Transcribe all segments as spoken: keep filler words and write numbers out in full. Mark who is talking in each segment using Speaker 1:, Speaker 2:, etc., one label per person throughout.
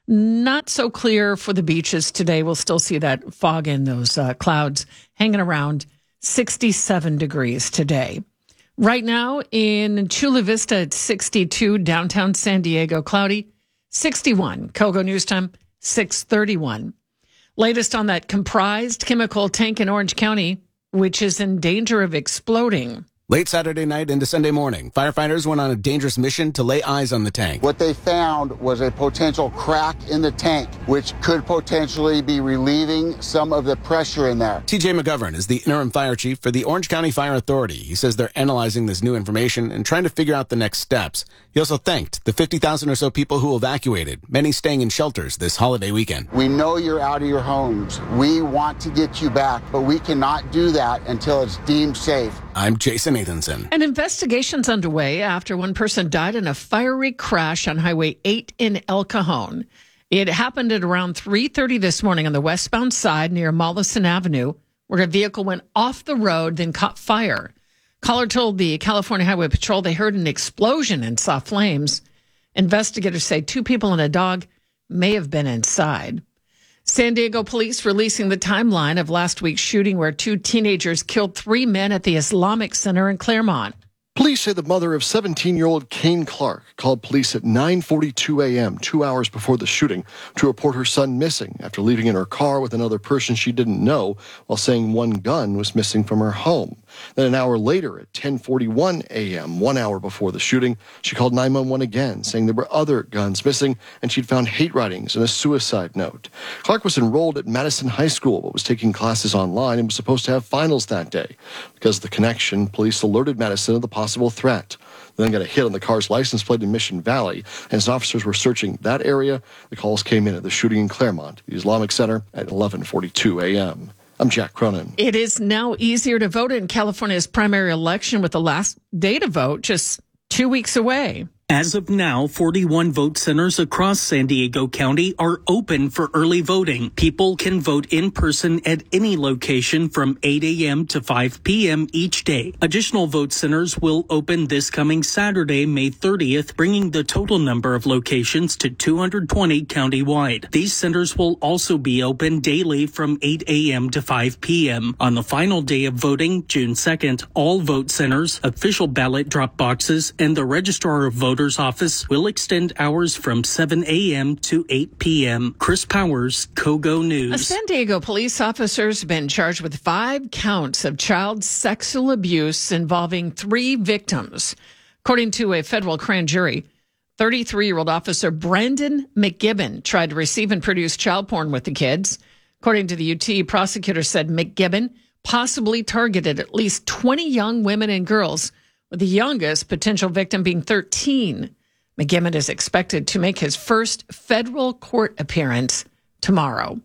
Speaker 1: Not so clear for the beaches today. We'll still see that fog in those uh, clouds hanging around. sixty-seven degrees today. Right now in Chula Vista, it's sixty-two. Downtown San Diego, cloudy, sixty-one. Kogo News Time, six thirty-one. Latest on that comprised chemical tank in Orange County, which is in danger of exploding.
Speaker 2: Late Saturday night into Sunday morning, firefighters went on a dangerous mission to lay eyes on the tank.
Speaker 3: What they found was a potential crack in the tank, which could potentially be relieving some of the pressure in there.
Speaker 2: T J McGovern is the interim fire chief for the Orange County Fire Authority. He says they're analyzing this new information and trying to figure out the next steps. He also thanked the fifty thousand or so people who evacuated, many staying in shelters this holiday weekend.
Speaker 3: We know you're out of your homes. We want to get you back, but we cannot do that until it's deemed safe.
Speaker 2: I'm Jason Nathanson.
Speaker 1: An investigation's underway after one person died in a fiery crash on Highway eight in El Cajon. It happened at around three thirty this morning on the westbound side near Mollison Avenue, where a vehicle went off the road, then caught fire. Caller told the California Highway Patrol they heard an explosion and saw flames. Investigators say two people and a dog may have been inside. San Diego police releasing the timeline of last week's shooting where two teenagers killed three men at the Islamic Center in Claremont.
Speaker 4: Police say the mother of seventeen-year-old Kane Clark called police at nine forty-two a.m., two hours before the shooting, to report her son missing after leaving in her car with another person she didn't know while saying one gun was missing from her home. Then an hour later at ten forty-one a.m., one hour before the shooting, she called nine one one again, saying there were other guns missing and she'd found hate writings and a suicide note. Clark was enrolled at Madison High School but was taking classes online and was supposed to have finals that day. Because of the connection, police alerted Madison of the possible threat. Then got a hit on the car's license plate in Mission Valley, and as officers were searching that area, the calls came in at the shooting in Claremont, the Islamic Center, at eleven forty-two a.m. I'm Jack Cronin.
Speaker 1: It is now easier to vote in California's primary election with the last day to vote just two weeks away.
Speaker 5: As of now, forty-one vote centers across San Diego County are open for early voting. People can vote in person at any location from eight a.m. to five p.m. each day. Additional vote centers will open this coming Saturday, May thirtieth, bringing the total number of locations to two hundred twenty countywide. These centers will also be open daily from eight a.m. to five p.m. On the final day of voting, June second, all vote centers, official ballot drop boxes, and the registrar of voters office will extend hours from seven a.m. to eight p.m. Chris Powers, Kogo News.
Speaker 1: A San Diego police officer has been charged with five counts of child sexual abuse involving three victims. According to a federal grand jury, thirty-three-year-old officer Brendan McGibbon tried to receive and produce child porn with the kids. According to the U T, prosecutors said McGibbon possibly targeted at least twenty young women and girls, with the youngest potential victim being thirteen. McGibbon is expected to make his first federal court appearance tomorrow.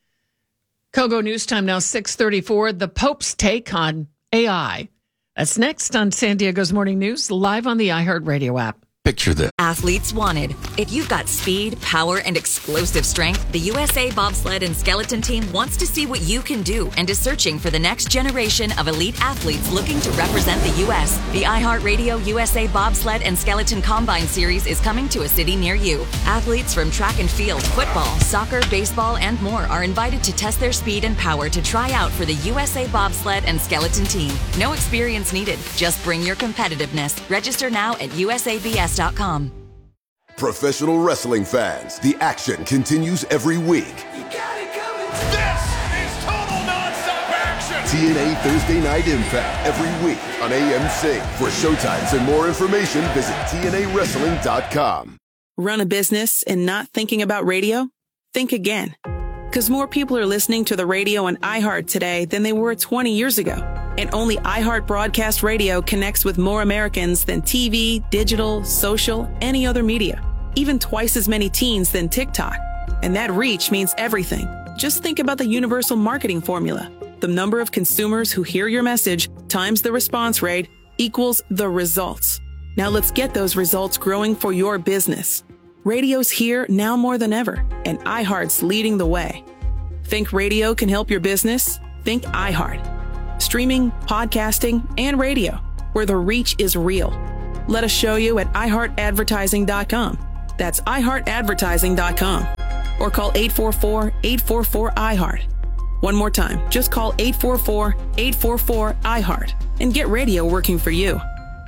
Speaker 1: Kogo News Time now, six thirty-four. The Pope's take on A I. That's next on San Diego's Morning News, live on the iHeartRadio app.
Speaker 6: Picture this.
Speaker 7: Athletes wanted. If you've got speed, power, and explosive strength, the U S A Bobsled and Skeleton Team wants to see what you can do and is searching for the next generation of elite athletes looking to represent the U S The iHeartRadio U S A Bobsled and Skeleton Combine Series is coming to a city near you. Athletes from track and field, football, soccer, baseball, and more are invited to test their speed and power to try out for the U S A Bobsled and Skeleton Team. No experience needed. Just bring your competitiveness. Register now at U S A B S dot com.
Speaker 8: Professional wrestling fans, the action continues every week.
Speaker 9: You got it coming. This is total nonstop action.
Speaker 8: T N A Thursday Night Impact every week on A M C. For showtimes and more information, visit T N A wrestling dot com.
Speaker 10: Run a business and not thinking about radio? Think again. Because more people are listening to the radio on iHeart today than they were twenty years ago. And only iHeart Broadcast Radio connects with more Americans than T V, digital, social, any other media. Even twice as many teens than TikTok. And that reach means everything. Just think about the universal marketing formula. The number of consumers who hear your message times the response rate equals the results. Now let's get those results growing for your business. Radio's here now more than ever, and iHeart's leading the way. Think radio can help your business? Think iHeart. Streaming, podcasting, and radio, where the reach is real. Let us show you at i heart advertising dot com. That's i heart advertising dot com. or call eight four four, eight four four, I heart. One more time, just call eight four four, eight four four, I heart and get radio working for you.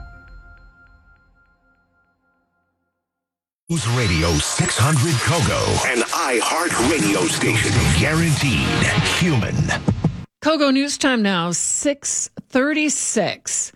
Speaker 6: News Radio six hundred Kogo, an iHeart radio station, guaranteed human.
Speaker 1: Kogo News Time now, six thirty-six.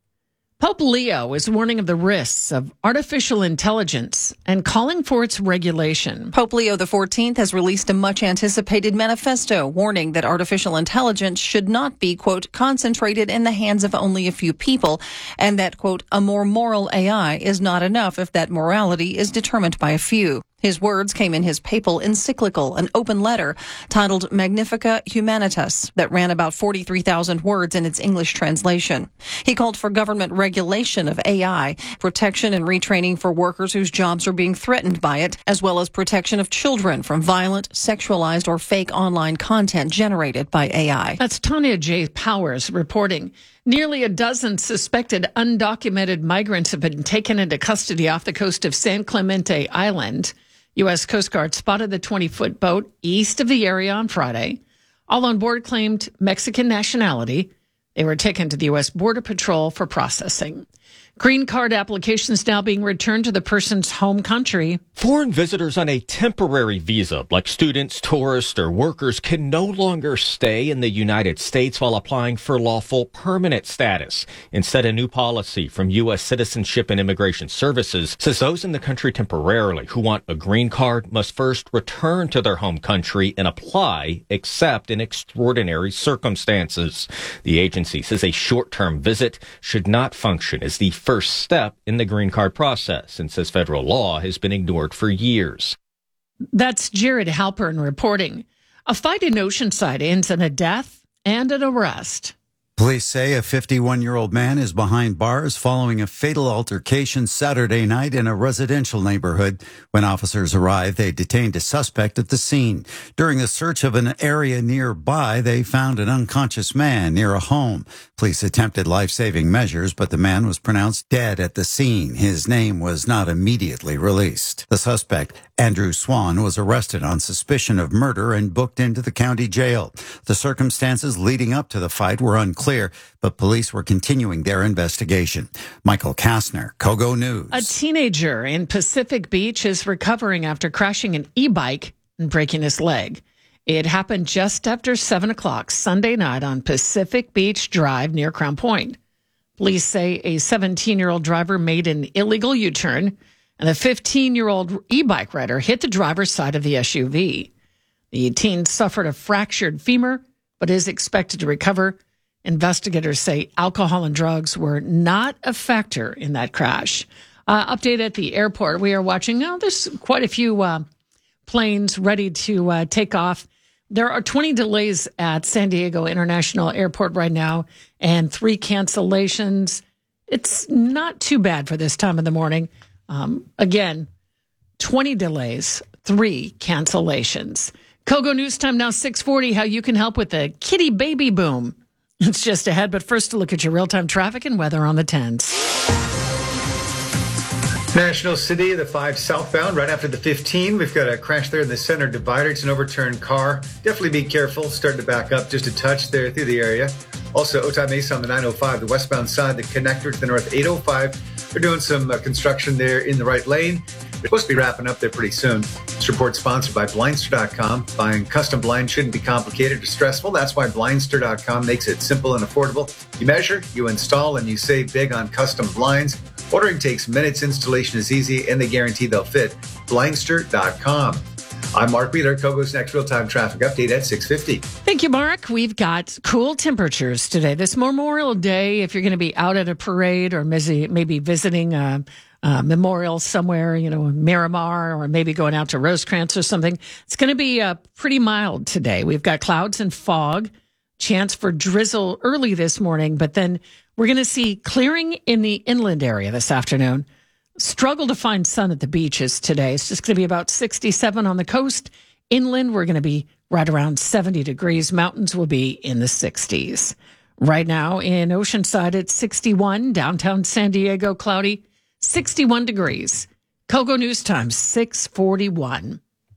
Speaker 1: Pope Leo is warning of the risks of artificial intelligence and calling for its regulation.
Speaker 11: Pope Leo the fourteenth has released a much-anticipated manifesto warning that artificial intelligence should not be, quote, concentrated in the hands of only a few people, and that, quote, a more moral A I is not enough if that morality is determined by a few. His words came in his papal encyclical, an open letter titled Magnificat Humanitas, that ran about forty-three thousand words in its English translation. He called for government regulation of A I, protection and retraining for workers whose jobs are being threatened by it, as well as protection of children from violent, sexualized, or fake online content generated by A I.
Speaker 1: That's Tanya J. Powers reporting. Nearly a dozen suspected undocumented migrants have been taken into custody off the coast of San Clemente Island. U S. Coast Guard spotted the twenty-foot boat east of the area on Friday. All on board claimed Mexican nationality. They were taken to the U S. Border Patrol for processing. Green card applications now being returned to the person's home country.
Speaker 12: Foreign visitors on a temporary visa, like students, tourists, or workers, can no longer stay in the United States while applying for lawful permanent status. Instead, a new policy from U S. Citizenship and Immigration Services says those in the country temporarily who want a green card must first return to their home country and apply, except in extraordinary circumstances. The agency says a short-term visit should not function as the first step in the green card process and says federal law has been ignored for years.
Speaker 1: That's Jared Halpern reporting. A fight in Oceanside ends in a death and an arrest.
Speaker 13: Police say a fifty-one-year-old man is behind bars following a fatal altercation Saturday night in a residential neighborhood. When officers arrived, they detained a suspect at the scene. During a search of an area nearby, they found an unconscious man near a home. Police attempted life-saving measures, but the man was pronounced dead at the scene. His name was not immediately released. The suspect, Andrew Swan, was arrested on suspicion of murder and booked into the county jail. The circumstances leading up to the fight were unclear. Clear, but police were continuing their investigation. Michael Kastner, Kogo News.
Speaker 1: A teenager in Pacific Beach is recovering after crashing an e-bike and breaking his leg. It happened just after seven o'clock Sunday night on Pacific Beach Drive near Crown Point. Police say a seventeen-year-old driver made an illegal U-turn, and a fifteen-year-old e-bike rider hit the driver's side of the S U V. The teen suffered a fractured femur, but is expected to recover. Investigators say alcohol and drugs were not a factor in that crash. Uh, update at the airport. We are watching, oh, there's quite a few uh, planes ready to uh, take off. There are twenty delays at San Diego International Airport right now and three cancellations. It's not too bad for this time of the morning. Um, again, twenty delays, three cancellations. Kogo News Time now six forty, how you can help with the kitty baby boom. It's just ahead, but first to look at your real-time traffic and weather on the tens.
Speaker 14: National City, the five southbound, right after the fifteen. We've got a crash there in the center divider. It's an overturned car. Definitely be careful. Starting to back up just a touch there through the area. Also, Otay Mesa on the nine oh five, the westbound side, the connector to the north eight oh five. We're doing some uh, construction there in the right lane. They're supposed to be wrapping up there pretty soon. This report sponsored by Blindster dot com. Buying custom blinds shouldn't be complicated or stressful. That's why Blindster dot com makes it simple and affordable. You measure, you install, and you save big on custom blinds. Ordering takes minutes, installation is easy, and they guarantee they'll fit. Blindster dot com. I'm Mark Wheeler. Kogo's next real-time traffic update at six fifty.
Speaker 1: Thank you, Mark. We've got cool temperatures today. This Memorial Day, if you're going to be out at a parade or maybe visiting a, a memorial somewhere, you know, Miramar, or maybe going out to Rosecrans or something, it's going to be uh, pretty mild today. We've got clouds and fog, chance for drizzle early this morning, but then we're going to see clearing in the inland area this afternoon. Struggle to find sun at the beaches today. It's just going to be about sixty-seven on the coast. Inland, we're going to be right around seventy degrees. Mountains will be in the sixties. Right now in Oceanside, it's sixty-one. Downtown San Diego, cloudy, sixty-one degrees. Kogo News Time, six forty-one.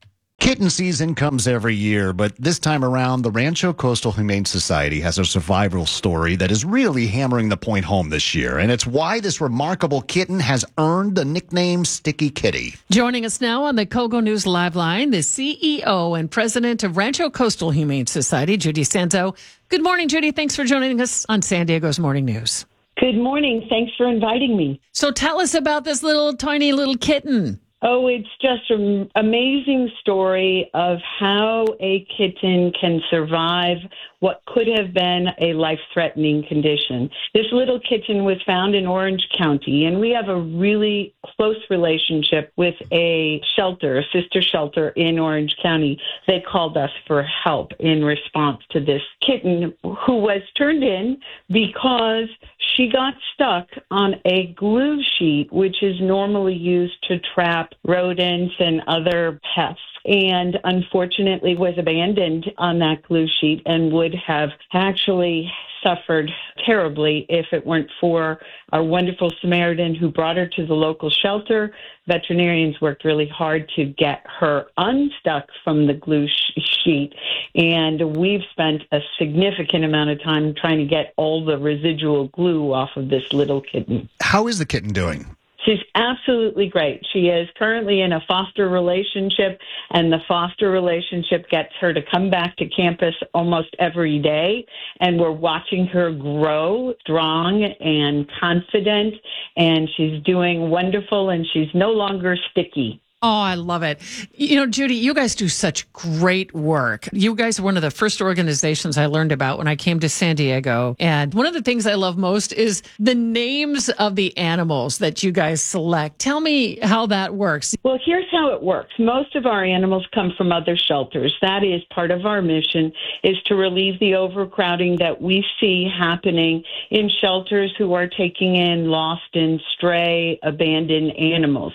Speaker 15: Kitten season comes every year, but this time around, the Rancho Coastal Humane Society has a survival story that is really hammering the point home this year. And it's why this remarkable kitten has earned the nickname Sticky Kitty.
Speaker 1: Joining us now on the Kogo News Live Line, the C E O and president of Rancho Coastal Humane Society, Judy Sanzo. Good morning, Judy. Thanks for joining us on San Diego's Morning News.
Speaker 16: Good morning. Thanks for inviting me.
Speaker 1: So tell us about this little tiny little kitten.
Speaker 16: Oh, it's just an amazing story of how a kitten can survive what could have been a life-threatening condition. This little kitten was found in Orange County, and we have a really close relationship with a shelter, a sister shelter in Orange County. They called us for help in response to this kitten who was turned in because she got stuck on a glue sheet, which is normally used to trap rodents and other pests, and unfortunately was abandoned on that glue sheet and would have actually suffered terribly if it weren't for our wonderful Samaritan who brought her to the local shelter. Veterinarians worked really hard to get her unstuck from the glue sh- sheet, and we've spent a significant amount of time trying to get all the residual glue off of this little kitten.
Speaker 15: How is the kitten doing?
Speaker 16: She's absolutely great. She is currently in a foster relationship, and the foster relationship gets her to come back to campus almost every day, and we're watching her grow strong and confident, and she's doing wonderful, and she's no longer sticky.
Speaker 1: Oh, I love it. You know, Judy, you guys do such great work. You guys are one of the first organizations I learned about when I came to San Diego. And one of the things I love most is the names of the animals that you guys select. Tell me how that works.
Speaker 16: Well, here's how it works. Most of our animals come from other shelters. That is part of our mission, is to relieve the overcrowding that we see happening in shelters who are taking in lost and stray, abandoned animals.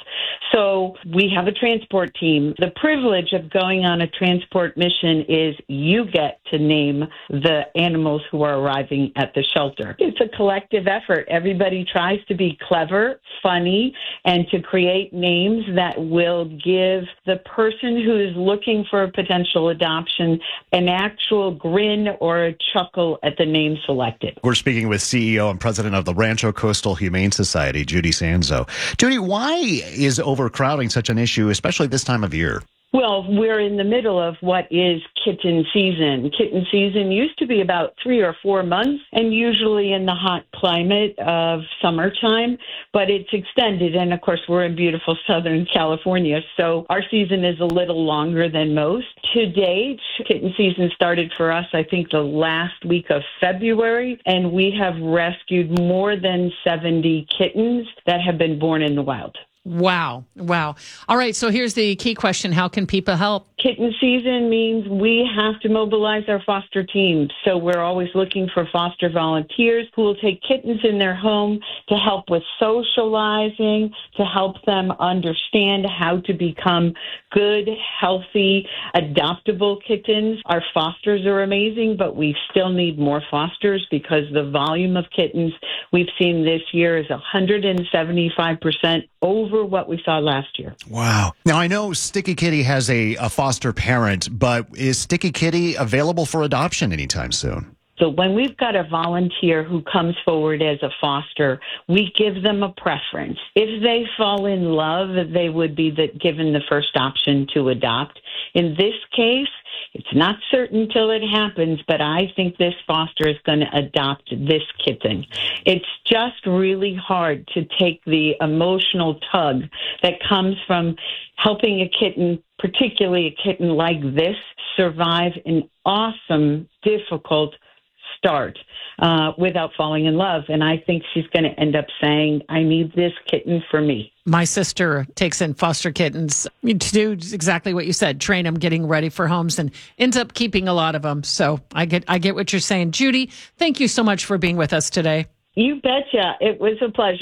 Speaker 16: So we have a transport team. The privilege of going on a transport mission is you get to name the animals who are arriving at the shelter. It's a collective effort. Everybody tries to be clever, funny, and to create names that will give the person who is looking for a potential adoption an actual grin or a chuckle at the name selected.
Speaker 15: We're speaking with C E O and president of the Rancho Coastal Humane Society, Judy Sanzo. Judy, why is overcrowding such an issue, especially this time of year?
Speaker 16: Well, we're in the middle of what is kitten season. Kitten season used to be about three or four months, and usually in the hot climate of summertime, but it's extended. And of course, we're in beautiful Southern California, so our season is a little longer than most. To date, kitten season started for us, I think, the last week of February, and we have rescued more than seventy kittens that have been born in the wild.
Speaker 1: Wow. Wow. All right. So here's the key question. How can people help?
Speaker 16: Kitten season means we have to mobilize our foster teams. So we're always looking for foster volunteers who will take kittens in their home to help with socializing, to help them understand how to become good, healthy, adoptable kittens. Our fosters are amazing, but we still need more fosters because the volume of kittens we've seen this year is one hundred seventy-five percent over what we saw last year.
Speaker 15: Wow. Now, I know Sticky Kitty has a, a foster parent, but is Sticky Kitty available for adoption anytime soon?
Speaker 16: So when we've got a volunteer who comes forward as a foster, we give them a preference. If they fall in love, they would be the, given the first option to adopt. In this case, it's not certain till it happens, but I think this foster is going to adopt this kitten. It's just really hard to take the emotional tug that comes from helping a kitten, particularly a kitten like this, survive an awesome, difficult start uh, without falling in love. And I think she's going to end up saying, I need this kitten for me.
Speaker 1: My sister takes in foster kittens to do exactly what you said, train them, getting ready for homes, and ends up keeping a lot of them. So I get I get what you're saying. Judy, thank you so much for being with us today.
Speaker 16: You betcha. It was a pleasure.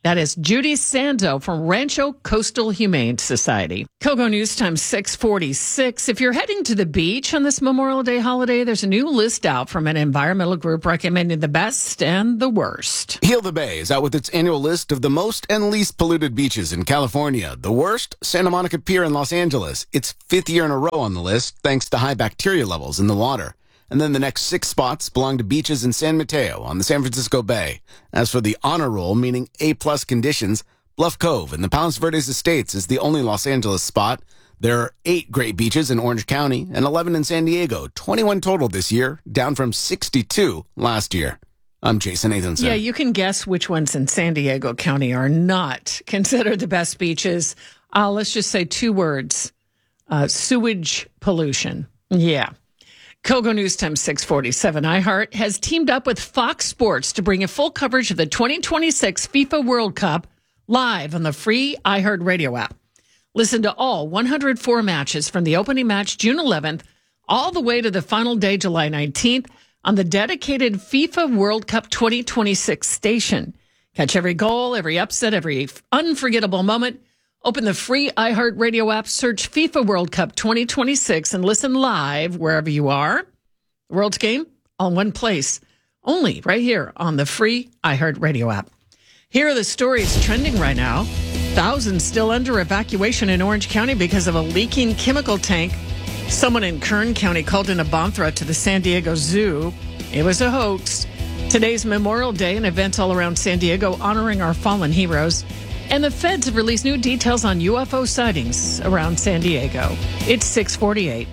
Speaker 1: That is Judy Sando from Rancho Coastal Humane Society. Kogo News Time six forty-six. If you're heading to the beach on this Memorial Day holiday, there's a new list out from an environmental group recommending the best and the worst.
Speaker 2: Heal the Bay is out with its annual list of the most and least polluted beaches in California. The worst, Santa Monica Pier in Los Angeles. It's fifth year in a row on the list thanks to high bacteria levels in the water. And then the next six spots belong to beaches in San Mateo on the San Francisco Bay. As for the honor roll, meaning A-plus conditions, Bluff Cove in the Palos Verdes Estates is the only Los Angeles spot. There are eight great beaches in Orange County and eleven in San Diego, twenty-one total this year, down from sixty-two last year. I'm Jason Nathanson.
Speaker 1: Yeah, you can guess which ones in San Diego County are not considered the best beaches. Uh, let's just say two words, uh, sewage pollution. Yeah. Kogo News Time six forty-seven. iHeart has teamed up with Fox Sports to bring a full coverage of the twenty twenty-six FIFA World Cup live on the free iHeart Radio app. Listen to all one hundred four matches from the opening match June eleventh all the way to the final day July nineteenth on the dedicated FIFA World Cup twenty twenty-six station. Catch every goal, every upset, every unforgettable moment. Open the free iHeart Radio app, search FIFA World Cup twenty twenty-six, and listen live wherever you are. The World's game, all in one place, only right here on the free iHeart Radio app. Here are the stories trending right now. Thousands still under evacuation in Orange County because of a leaking chemical tank. Someone in Kern County called in a bomb threat to the San Diego Zoo. It was a hoax. Today's Memorial Day, an event all around San Diego honoring our fallen heroes. And the feds have released new details on U F O sightings around San Diego. It's six forty-eight.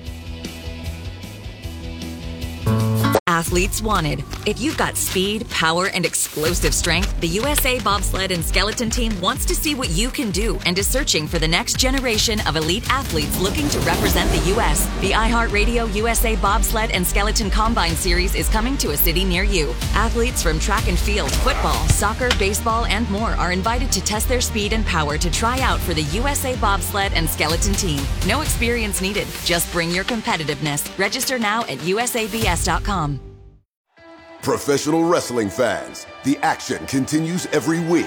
Speaker 7: Athletes wanted. If you've got speed, power, and explosive strength, the U S A Bobsled and Skeleton Team wants to see what you can do and is searching for the next generation of elite athletes looking to represent the U S. The iHeartRadio U S A Bobsled and Skeleton Combine Series is coming to a city near you. Athletes from track and field, football, soccer, baseball, and more are invited to test their speed and power to try out for the U S A Bobsled and Skeleton Team. No experience needed. Just bring your competitiveness. Register now at U S A B S dot com.
Speaker 8: Professional wrestling fans, the action continues every week.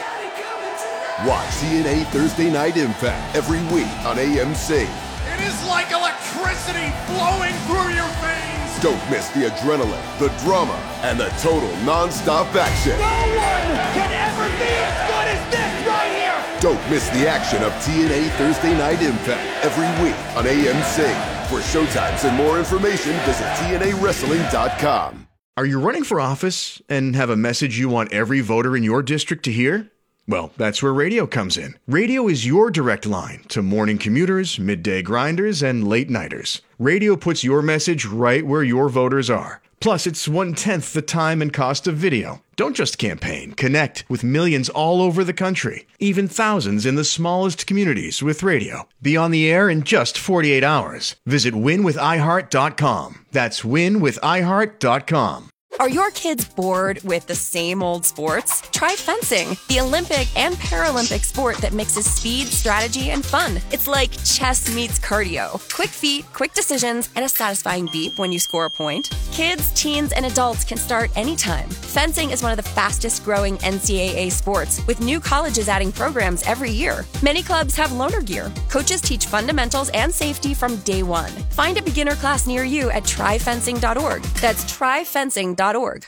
Speaker 8: Watch T N A Thursday Night Impact every week on A M C.
Speaker 9: It is like electricity flowing through your veins.
Speaker 8: Don't miss the adrenaline, the drama, and the total non-stop action.
Speaker 9: No one can ever be as good as this right here.
Speaker 8: Don't miss the action of T N A Thursday Night Impact every week on A M C. For showtimes and more information, visit T N A wrestling dot com.
Speaker 17: Are you running for office and have a message you want every voter in your district to hear? Well, that's where radio comes in. Radio is your direct line to morning commuters, midday grinders, and late nighters. Radio puts your message right where your voters are. Plus, it's one-tenth the time and cost of video. Don't just campaign. Connect with millions all over the country, even thousands in the smallest communities with radio. Be on the air in just forty-eight hours. Visit win with i heart dot com. That's win with i heart dot com.
Speaker 18: Are your kids bored with the same old sports? Try fencing, the Olympic and Paralympic sport that mixes speed, strategy, and fun. It's like chess meets cardio. Quick feet, quick decisions, and a satisfying beep when you score a point. Kids, teens, and adults can start anytime. Fencing is one of the fastest growing N C double A sports, with new colleges adding programs every year. Many clubs have loaner gear. Coaches teach fundamentals and safety from day one. Find a beginner class near you at try fencing dot org. That's try fencing dot org.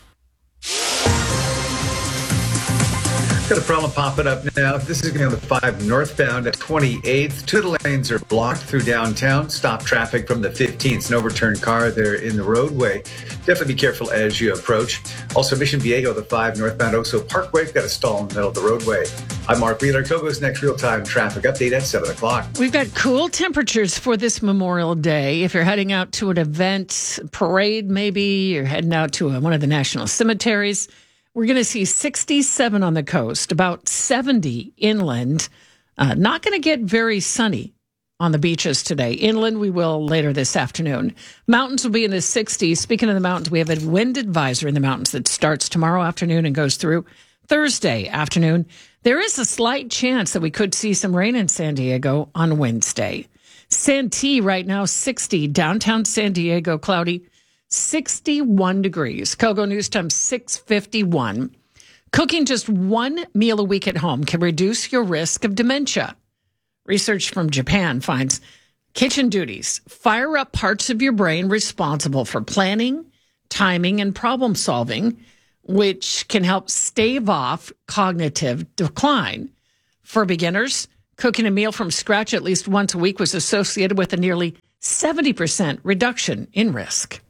Speaker 14: Got a problem popping up now. This is going to be on the five northbound at twenty-eighth. Two of the lanes are blocked through downtown. Stop traffic from the fifteenth. An overturned car there in the roadway. Definitely be careful as you approach. Also, Mission Viejo, the five northbound Oso Parkway, got a stall in the middle of the roadway. I'm Mark Wheeler. Kogo's next real-time traffic update at seven o'clock.
Speaker 1: We've got cool temperatures for this Memorial Day. If you're heading out to an event, parade maybe, you're heading out to a, one of the national cemeteries, we're going to see sixty-seven on the coast, about seventy inland. Uh, not going to get very sunny on the beaches today. Inland, we will later this afternoon. Mountains will be in the sixties. Speaking of the mountains, we have a wind advisory in the mountains that starts tomorrow afternoon and goes through Thursday afternoon. There is a slight chance that we could see some rain in San Diego on Wednesday. Santee right now, sixty. Downtown San Diego, cloudy. sixty-one degrees. Kogo News Time six fifty-one. Cooking just one meal a week at home can reduce your risk of dementia. Research from Japan finds kitchen duties fire up parts of your brain responsible for planning, timing, and problem solving, which can help stave off cognitive decline. For beginners, cooking a meal from scratch at least once a week was associated with a nearly seventy percent reduction in risk.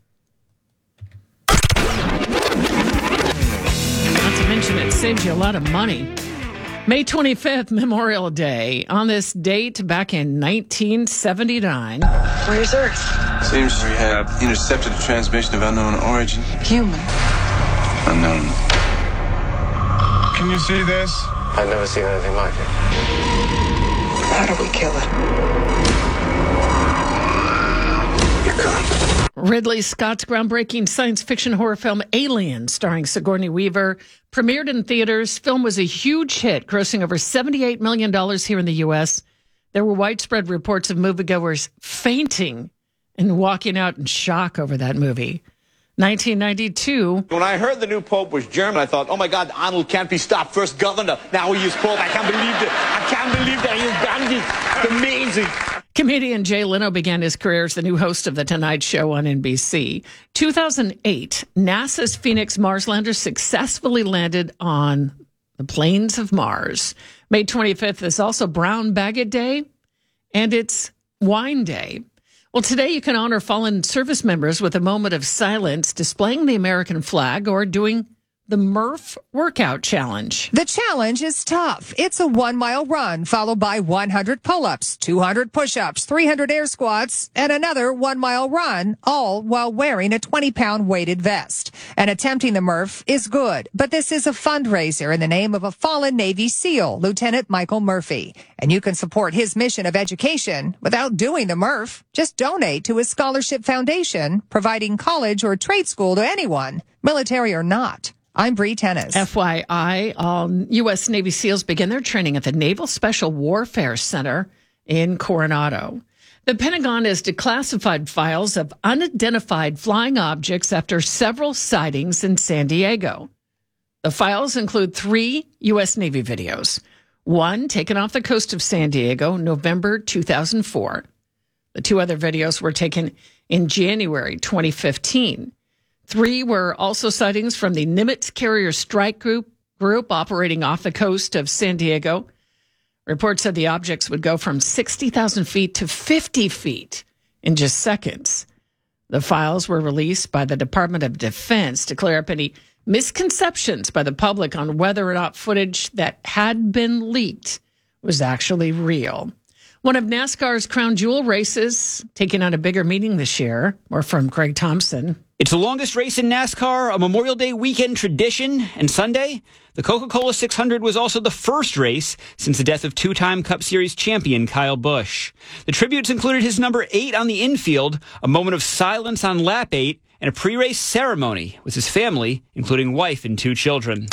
Speaker 1: Not to mention, it saves you a lot of money. May twenty-fifth, Memorial Day. On this date, back in nineteen seventy-nine.
Speaker 19: Where's Earth? Seems we have intercepted a transmission of unknown origin.
Speaker 10: Human.
Speaker 19: Unknown.
Speaker 9: Can you see this?
Speaker 19: I've never seen anything like it.
Speaker 10: How do we kill it?
Speaker 19: You can't.
Speaker 1: Ridley Scott's groundbreaking science fiction horror film Alien, starring Sigourney Weaver, premiered in theaters. Film was a huge hit, grossing over seventy-eight million dollars here in the U S. There were widespread reports of moviegoers fainting and walking out in shock over that movie. nineteen ninety-two.
Speaker 20: When I heard the new pope was German, I thought, oh my God, Arnold can't be stopped. First governor, now he is pope. I can't believe it. I can't believe that he has done this. It's amazing.
Speaker 1: Comedian Jay Leno began his career as the new host of The Tonight Show on N B C. two thousand eight, NASA's Phoenix Mars lander successfully landed on the plains of Mars. May twenty-fifth is also Brown Baggett Day, and it's Wine Day. Well, today you can honor fallen service members with a moment of silence, displaying the American flag or doing the Murph Workout Challenge.
Speaker 21: The challenge is tough. It's a one-mile run followed by one hundred pull-ups, two hundred push-ups, three hundred air squats, and another one-mile run, all while wearing a twenty-pound weighted vest. And attempting the Murph is good, but this is a fundraiser in the name of a fallen Navy SEAL, Lieutenant Michael Murphy. And you can support his mission of education without doing the Murph. Just donate to his scholarship foundation, providing college or trade school to anyone, military or not. I'm Bree Tennis.
Speaker 1: F Y I, all U S Navy SEALs begin their training at the Naval Special Warfare Center in Coronado. The Pentagon has declassified files of unidentified flying objects after several sightings in San Diego. The files include three U S Navy videos. One taken off the coast of San Diego, November two thousand four. The two other videos were taken in January twenty fifteen. Three were also sightings from the Nimitz Carrier Strike Group, group operating off the coast of San Diego. Reports said the objects would go from sixty thousand feet to fifty feet in just seconds. The files were released by the Department of Defense to clear up any misconceptions by the public on whether or not footage that had been leaked was actually real. One of NASCAR's crown jewel races taking on a bigger meaning this year. More from Craig Thompson.
Speaker 22: It's the longest race in NASCAR, a Memorial Day weekend tradition, and Sunday, the Coca-Cola six hundred was also the first race since the death of two-time Cup Series champion Kyle Busch. The tributes included his number eight on the infield, a moment of silence on lap eight, and a pre-race ceremony with his family, including wife and two children.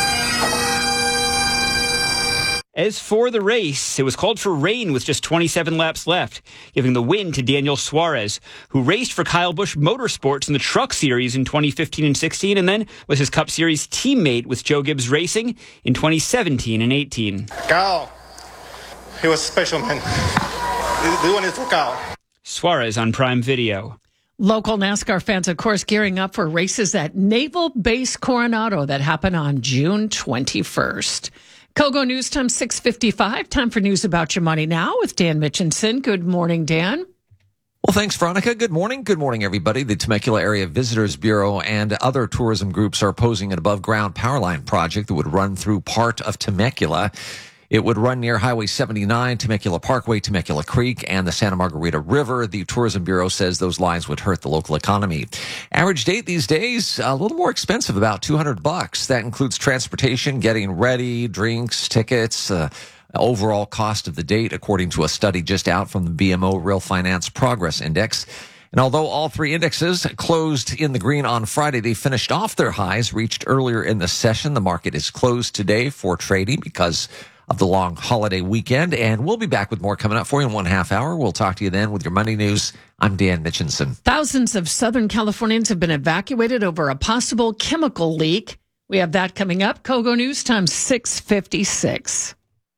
Speaker 22: As for the race, it was called for rain with just twenty-seven laps left, giving the win to Daniel Suarez, who raced for Kyle Busch Motorsports in the Truck Series in twenty fifteen and sixteen, and then was his Cup Series teammate with Joe Gibbs Racing in twenty seventeen and eighteen.
Speaker 23: Kyle, he was special, man. The one is for Kyle.
Speaker 22: Suarez on Prime Video.
Speaker 1: Local NASCAR fans, of course, gearing up for races at Naval Base Coronado that happen on June twenty-first. Kogo News Time six fifty-five. Time for news about your money now with Dan Mitchinson. Good morning, Dan.
Speaker 24: Well, thanks, Veronica. Good morning. Good morning, everybody. The Temecula Area Visitors Bureau and other tourism groups are opposing an above-ground power line project that would run through part of Temecula. It would run near Highway seventy-nine, Temecula Parkway, Temecula Creek, and the Santa Margarita River. The Tourism Bureau says those lines would hurt the local economy. Average date these days, a little more expensive, about two hundred bucks. That includes transportation, getting ready, drinks, tickets, uh, overall cost of the date, according to a study just out from the B M O Real Finance Progress Index. And although all three indexes closed in the green on Friday, they finished off their highs reached earlier in the session. The market is closed today for trading because of the long holiday weekend, and we'll be back with more coming up for you in one half hour. We'll talk to you then with your Money News. I'm Dan Mitchinson.
Speaker 1: Thousands of Southern Californians have been evacuated over a possible chemical leak We have that coming up. Kogo News Time, six fifty-six.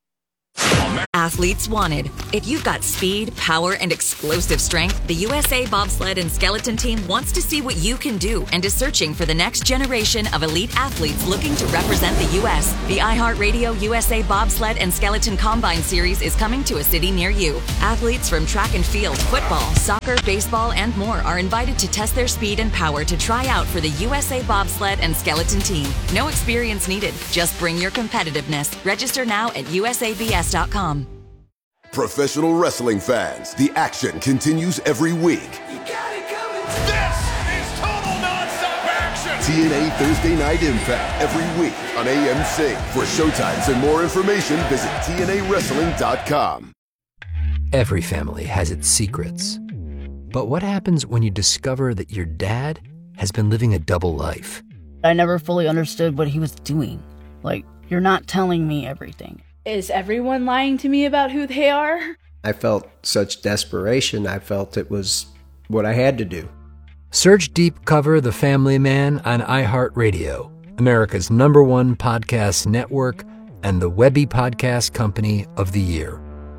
Speaker 7: Athletes wanted. If you've got speed, power, and explosive strength, the U S A Bobsled and Skeleton Team wants to see what you can do and is searching for the next generation of elite athletes looking to represent the U S. The iHeartRadio U S A Bobsled and Skeleton Combine Series is coming to a city near you. Athletes from track and field, football, soccer, baseball, and more are invited to test their speed and power to try out for the U S A Bobsled and Skeleton Team. No experience needed. Just bring your competitiveness. Register now at U S A B S dot com.
Speaker 8: Professional wrestling fans, the action continues every week.
Speaker 9: This is total nonstop action.
Speaker 8: T N A Thursday Night Impact every week on A M C. For showtimes and more information, visit T N A wrestling dot com.
Speaker 3: Every family has its secrets. But what happens when you discover that your dad has been living a double life?
Speaker 4: I never fully understood what he was doing. Like, you're not telling me everything.
Speaker 5: Is everyone lying to me about who they are?
Speaker 6: I felt such desperation. I felt it was what I had to do.
Speaker 3: Search Deep Cover The Family Man on iHeartRadio, America's number one podcast network and the Webby Podcast Company of the Year.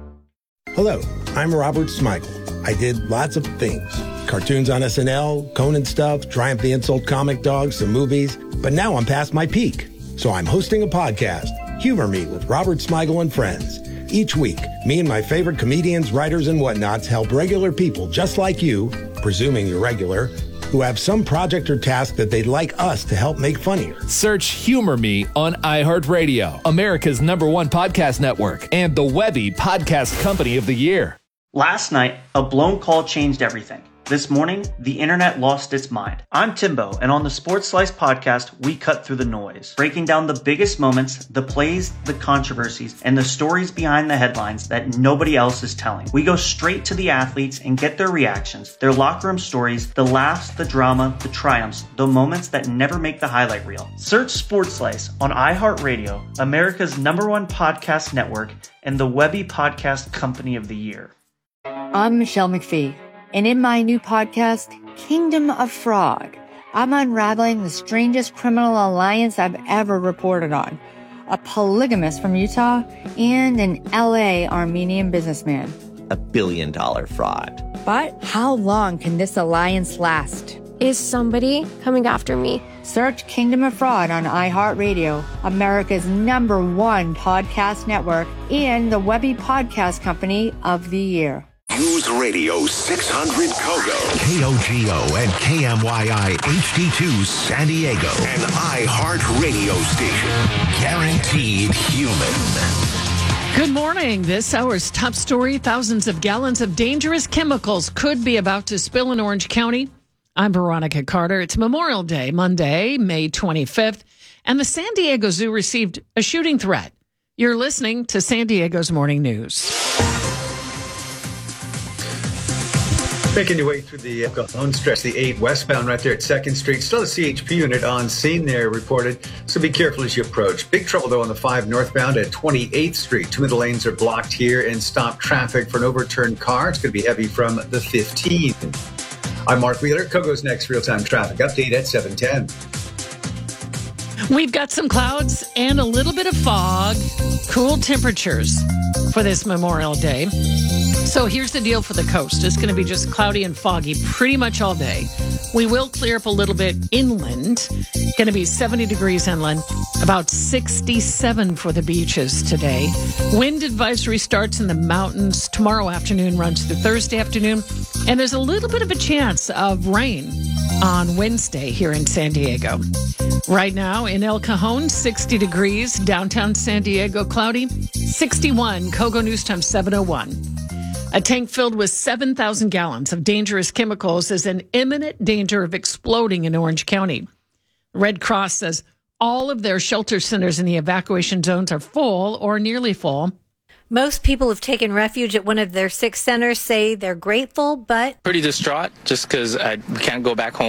Speaker 25: Hello, I'm Robert Smigel. I did lots of things. Cartoons on S N L, Conan stuff, Triumph the Insult comic dogs, some movies. But now I'm past my peak. So I'm hosting a podcast, Humor Me with Robert Smigel and Friends. Each week, me and my favorite comedians, writers, and whatnots help regular people just like you, presuming you're regular, who have some project or task that they'd like us to help make funnier.
Speaker 26: Search Humor Me on iHeartRadio, America's number one podcast network, and the Webby Podcast Company of the Year.
Speaker 27: Last night, a blown call changed everything. This morning, the internet lost its mind. I'm Timbo, and on the Sports Slice podcast, we cut through the noise, breaking down the biggest moments, the plays, the controversies, and the stories behind the headlines that nobody else is telling. We go straight to the athletes and get their reactions, their locker room stories, the laughs, the drama, the triumphs, the moments that never make the highlight reel. Search Sports Slice on iHeartRadio, America's number one podcast network, and the Webby Podcast Company of the Year.
Speaker 28: I'm Michelle McPhee. And in my new podcast, Kingdom of Frog, I'm unraveling the strangest criminal alliance I've ever reported on. A polygamist from Utah and an L A Armenian businessman.
Speaker 29: A billion dollar fraud.
Speaker 28: But how long can this alliance last?
Speaker 30: Is somebody coming after me?
Speaker 28: Search Kingdom of Fraud on iHeartRadio, America's number one podcast network, and the Webby Podcast Company of the Year.
Speaker 31: News Radio six hundred Kogo, K O G O and K M Y I H D two San Diego, an iHeart radio station. Guaranteed human.
Speaker 1: Good morning. This hour's top story: thousands of gallons of dangerous chemicals could be about to spill in Orange County. I'm Veronica Carter. It's Memorial Day, Monday, May twenty-fifth, and the San Diego Zoo received a shooting threat. You're listening to San Diego's Morning News.
Speaker 14: Making your way through the El Cajon stretch, the eight westbound right there at second Street. Still a C H P unit on scene there reported, so be careful as you approach. Big trouble, though, on the five northbound at twenty-eighth Street. Two of the lanes are blocked here and stop traffic for an overturned car. It's going to be heavy from the fifteenth. I'm Mark Wheeler. Kogo's next real-time traffic update at seven ten.
Speaker 1: We've got some clouds and a little bit of fog, cool temperatures for this Memorial Day. So here's the deal for the coast. It's going to be just cloudy and foggy pretty much all day. We will clear up a little bit inland. Going to be seventy degrees inland, about sixty-seven for the beaches today. Wind advisory starts in the mountains tomorrow afternoon, runs through Thursday afternoon. And there's a little bit of a chance of rain on Wednesday here in San Diego. Right now in El Cajon, sixty degrees. Downtown San Diego, cloudy. sixty-one, Kogo News Time seven oh one. A tank filled with seven thousand gallons of dangerous chemicals is in imminent danger of exploding in Orange County. Red Cross says all of their shelter centers in the evacuation zones are full or nearly full.
Speaker 32: Most people who've taken refuge at one of their six centers say they're grateful, but
Speaker 33: pretty distraught just because we can't go back home.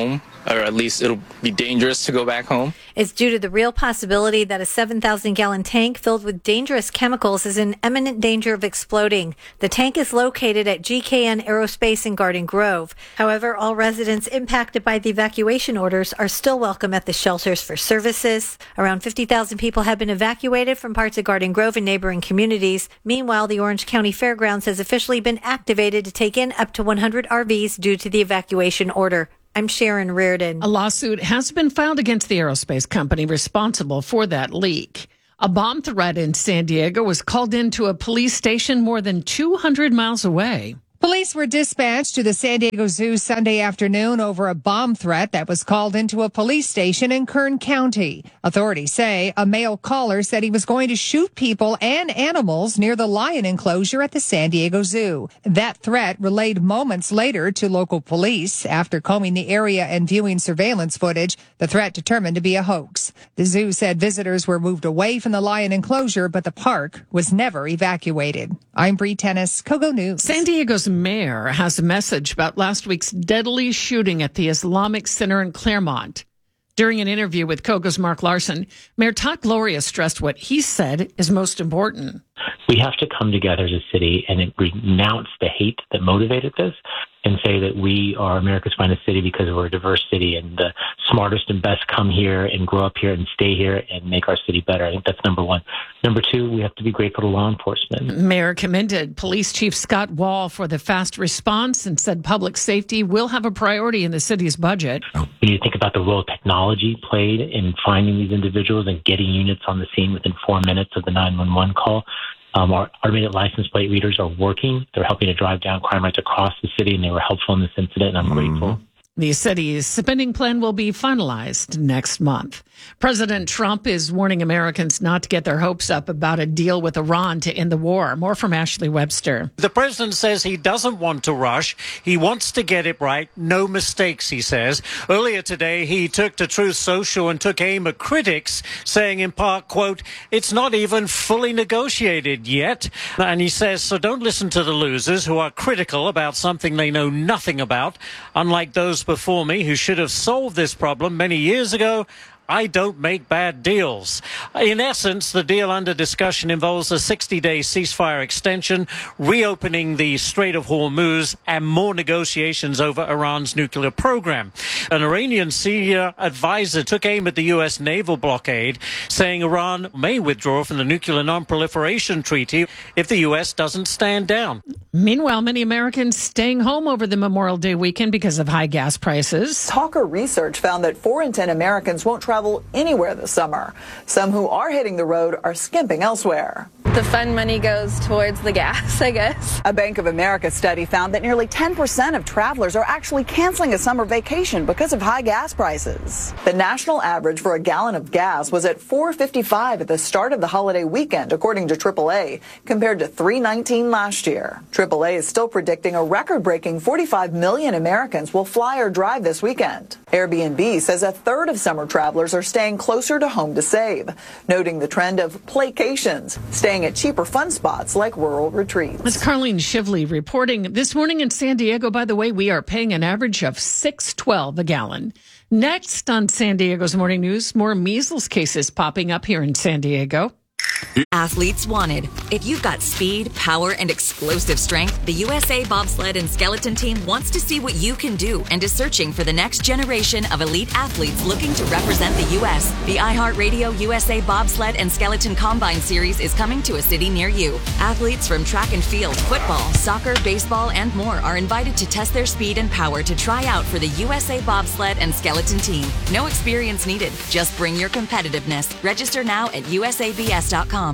Speaker 2: or at least it'll be dangerous to go back home.
Speaker 32: It's due to the real possibility that a seven thousand gallon tank filled with dangerous chemicals is in imminent danger of exploding. The tank is located at G K N Aerospace in Garden Grove. However, all residents impacted by the evacuation orders are still welcome at the shelters for services. Around fifty thousand people have been evacuated from parts of Garden Grove and neighboring communities. Meanwhile, the Orange County Fairgrounds has officially been activated to take in up to one hundred R Vs due to the evacuation order. I'm Sharon Reardon.
Speaker 1: A lawsuit has been filed against the aerospace company responsible for that leak. A bomb threat in San Diego was called into a police station more than two hundred miles away.
Speaker 10: Police were dispatched to the San Diego Zoo Sunday afternoon over a bomb threat that was called into a police station in Kern County. Authorities say a male caller said he was going to shoot people and animals near the lion enclosure at the San Diego Zoo. That threat relayed moments later to local police. After combing the area and viewing surveillance footage, the threat determined to be a hoax. The zoo said visitors were moved away from the lion enclosure, but the park was never evacuated. I'm Bree Tennis, Kogo News.
Speaker 1: San Diego's mayor has a message about last week's deadly shooting at the Islamic Center in Claremont. During an interview with Kogo's Mark Larson, Mayor Todd Gloria stressed what he said is most important.
Speaker 11: We have to come together as a city and renounce the hate that motivated this and say that we are America's finest city because we're a diverse city and the smartest and best come here and grow up here and stay here and make our city better. I think that's number one. Number two, we have to be grateful to law enforcement.
Speaker 1: Mayor commended Police Chief Scott Wall for the fast response and said public safety will have a priority in the city's budget.
Speaker 11: When you think about the role technology played in finding these individuals and getting units on the scene within four minutes of the nine one one call, Um, our automated license plate readers are working. They're helping to drive down crime rates across the city, and they were helpful in this incident, and I'm mm-hmm. grateful.
Speaker 1: The city's spending plan will be finalized next month. President Trump is warning Americans not to get their hopes up about a deal with Iran to end the war. More from Ashley Webster.
Speaker 12: The president says he doesn't want to rush. He wants to get it right. No mistakes, he says. Earlier today, he took to Truth Social and took aim at critics, saying in part, quote, it's not even fully negotiated yet. And he says, so don't listen to the losers who are critical about something they know nothing about, unlike those before me who should have solved this problem many years ago. I don't make bad deals. In essence, the deal under discussion involves a sixty-day ceasefire extension, reopening the Strait of Hormuz, and more negotiations over Iran's nuclear program. An Iranian senior advisor took aim at the U S naval blockade, saying Iran may withdraw from the Nuclear Non-Proliferation Treaty if the U S doesn't stand down.
Speaker 1: Meanwhile, many Americans staying home over the Memorial Day weekend because of high gas prices.
Speaker 13: Talker research found that four in ten Americans won't travel anywhere this summer. Some who are hitting the road are skimping elsewhere.
Speaker 15: The fun money goes towards the gas, I guess.
Speaker 13: A Bank of America study found that nearly ten percent of travelers are actually canceling a summer vacation because of high gas prices. The national average for a gallon of gas was at four fifty-five at the start of the holiday weekend, according to triple A, compared to three nineteen last year. triple A is still predicting a record-breaking forty-five million Americans will fly or drive this weekend. Airbnb says a third of summer travelers are staying closer to home to save, noting the trend of playcations, staying at cheaper fun spots like rural retreats.
Speaker 1: It's Carlene Shively reporting. This morning in San Diego, by the way, we are paying an average of six twelve a gallon. Next on San Diego's Morning News, more measles cases popping up here in San Diego.
Speaker 7: Athletes wanted. If you've got speed, power, and explosive strength, the U S A Bobsled and Skeleton Team wants to see what you can do and is searching for the next generation of elite athletes looking to represent the U S. The iHeartRadio U S A Bobsled and Skeleton Combine Series is coming to a city near you. Athletes from track and field, football, soccer, baseball, and more are invited to test their speed and power to try out for the U S A Bobsled and Skeleton Team. No experience needed. Just bring your competitiveness. Register now at U S A B S dot com.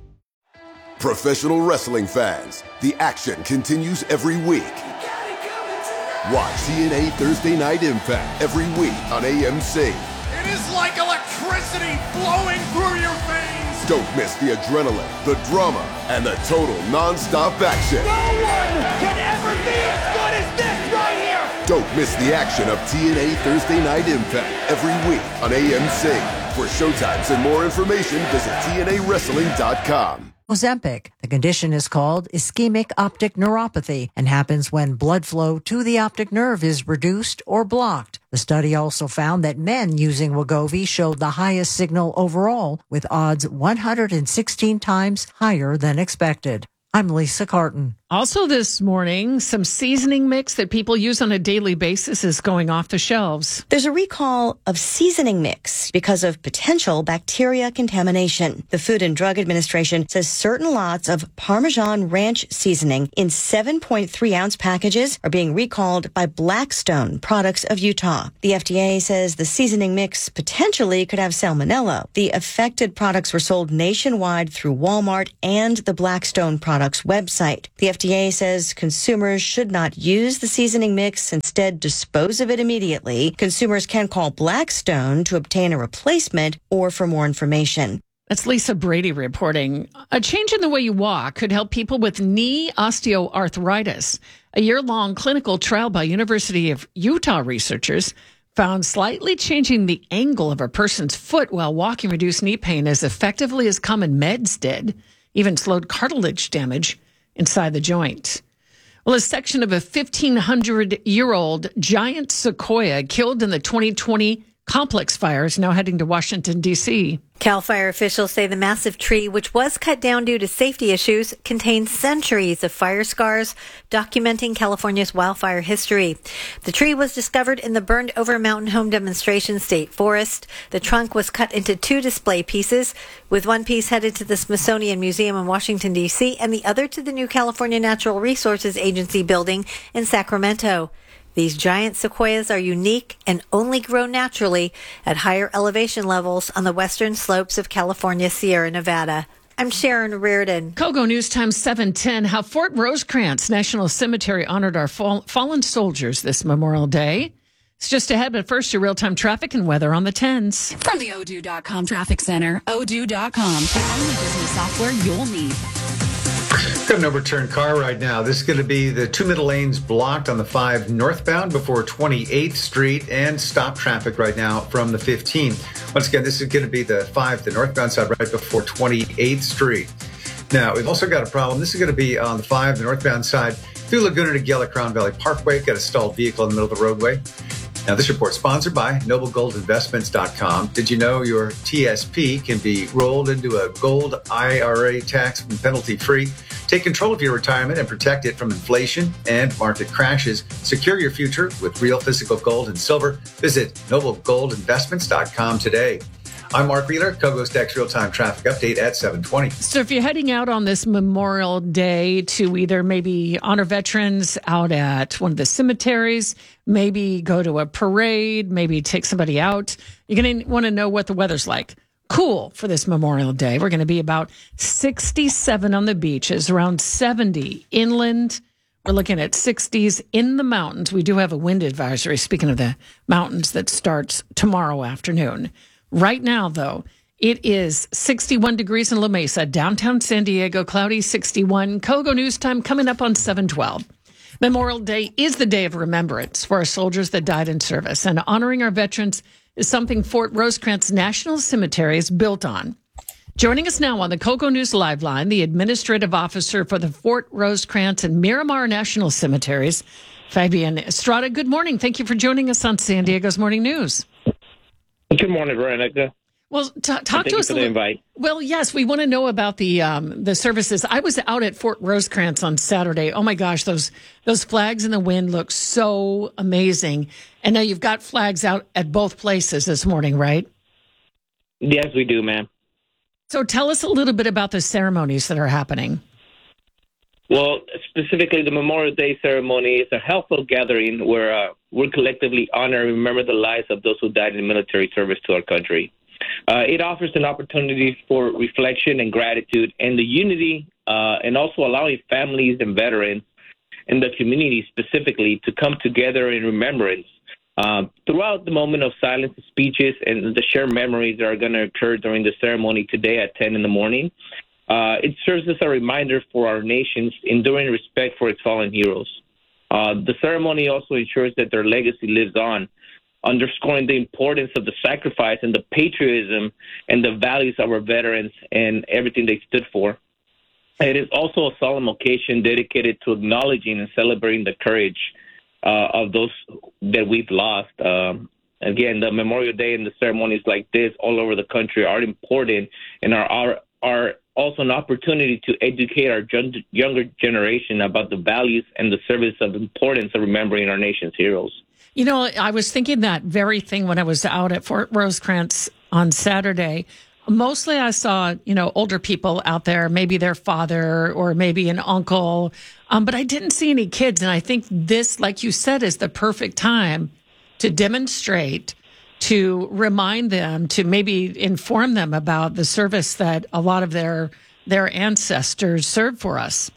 Speaker 8: Professional wrestling fans, the action continues every week. Watch T N A Thursday Night Impact every week on A M C.
Speaker 9: It is like electricity flowing through your veins.
Speaker 8: Don't miss the adrenaline, the drama, and the total non-stop action.
Speaker 9: No one can ever be as good as this right here.
Speaker 8: Don't miss the action of T N A Thursday Night Impact every week on A M C. For showtimes and more information, visit T N A wrestling dot com.
Speaker 16: Ozempic. The condition is called ischemic optic neuropathy and happens when blood flow to the optic nerve is reduced or blocked. The The study also found that men using Wegovy showed the highest signal overall, with odds one hundred sixteen times higher than expected. I'm Lisa Carton.
Speaker 1: Also this morning, some seasoning mix that people use on a daily basis is going off the shelves.
Speaker 3: There's a recall of seasoning mix because of potential bacteria contamination. The Food and Drug Administration says certain lots of Parmesan ranch seasoning in seven point three ounce packages are being recalled by Blackstone Products of Utah. The F D A says the seasoning mix potentially could have salmonella. The affected products were sold nationwide through Walmart and the Blackstone Products website. The F D A says consumers should not use the seasoning mix, instead dispose of it immediately. Consumers can call Blackstone to obtain a replacement or for more information.
Speaker 1: That's Lisa Brady reporting. A change in the way you walk could help people with knee osteoarthritis. A year-long clinical trial by University of Utah researchers found slightly changing the angle of a person's foot while walking reduced knee pain as effectively as common meds did, even slowed cartilage damage inside the joint. Well, a section of a fifteen hundred year old giant sequoia killed in the twenty twenty complex fire is now heading to Washington, D C
Speaker 32: CAL FIRE officials say the massive tree, which was cut down due to safety issues, contains centuries of fire scars, documenting California's wildfire history. The tree was discovered in the burned over Mountain Home Demonstration State Forest. The trunk was cut into two display pieces, with one piece headed to the Smithsonian Museum in Washington, D C, and the other to the new California Natural Resources Agency building in Sacramento. These giant sequoias are unique and only grow naturally at higher elevation levels on the western slopes of California's Sierra Nevada. I'm Sharon Reardon.
Speaker 1: Kogo News Time seven ten. How Fort Rosecrans National Cemetery honored our fall, fallen soldiers this Memorial Day. It's just ahead, but first, your real-time traffic and weather on the tens.
Speaker 4: From the Odoo dot com Traffic Center, Odoo dot com, the only business software you'll need.
Speaker 14: Got an overturned car right now. This is going to be the two middle lanes blocked on the five northbound before twenty-eighth Street, and stop traffic right now from the fifteen. Once again, this is going to be the five, the northbound side, right before twenty-eighth Street. Now, we've also got a problem. This is going to be on the five, the northbound side, through Laguna to Gila Crown Valley Parkway. Got a stalled vehicle in the middle of the roadway. Now, this report is sponsored by Noble Gold Investments dot com. Did you know your T S P can be rolled into a gold I R A tax and penalty-free? Take control of your retirement and protect it from inflation and market crashes. Secure your future with real physical gold and silver. Visit Noble Gold Investments dot com today. I'm Mark Wheeler, Kogo's Dex Real-Time Traffic Update at seven twenty.
Speaker 1: So if you're heading out on this Memorial Day to either maybe honor veterans out at one of the cemeteries, maybe go to a parade, maybe take somebody out, you're going to want to know what the weather's like. Cool for this Memorial Day. We're going to be about sixty-seven on the beaches, around seventy inland. We're looking at sixties in the mountains. We do have a wind advisory, speaking of the mountains, that starts tomorrow afternoon. Right now, though, it is sixty-one degrees in La Mesa, downtown San Diego, cloudy sixty-one. Kogo News Time coming up on seven twelve. Memorial Day is the day of remembrance for our soldiers that died in service, and honoring our veterans is something Fort Rosecrans National Cemetery is built on. Joining us now on the Kogo News Live Line, the administrative officer for the Fort Rosecrans and Miramar National Cemeteries, Fabian Estrada. Good morning. Thank you for joining us on San Diego's Morning News.
Speaker 5: Good morning, Veronica.
Speaker 1: Well, t- talk to us
Speaker 5: a little. Invite.
Speaker 1: Well, yes, we want to know about the um, the services. I was out at Fort Rosecrans on Saturday. Oh my gosh, those those flags in the wind look so amazing. And now you've got flags out at both places this morning, right?
Speaker 5: Yes, we do, ma'am.
Speaker 1: So tell us a little bit about the ceremonies that are happening.
Speaker 5: Well, specifically, the Memorial Day ceremony is a helpful gathering where uh, we collectively honor and remember the lives of those who died in military service to our country. Uh, it offers an opportunity for reflection and gratitude and the unity uh, and also allowing families and veterans in the community specifically to come together in remembrance. Uh, throughout the moment of silence, speeches, and the shared memories that are going to occur during the ceremony today at ten in the morning, uh, it serves as a reminder for our nation's enduring respect for its fallen heroes. Uh, the ceremony also ensures that their legacy lives on, underscoring the importance of the sacrifice and the patriotism and the values of our veterans and everything they stood for. It is also a solemn occasion dedicated to acknowledging and celebrating the courage, uh, of those that we've lost. Um, again, the Memorial Day and the ceremonies like this all over the country are important and are are, are also an opportunity to educate our younger generation about the values and the service of importance of remembering our nation's heroes.
Speaker 1: You know, I was thinking that very thing when I was out at Fort Rosecrans on Saturday. Mostly I saw, you know, older people out there, maybe their father or maybe an uncle, um, but I didn't see any kids. And I think this, like you said, is the perfect time to demonstrate, to remind them, to maybe inform them about the service that a lot of their their ancestors served for us.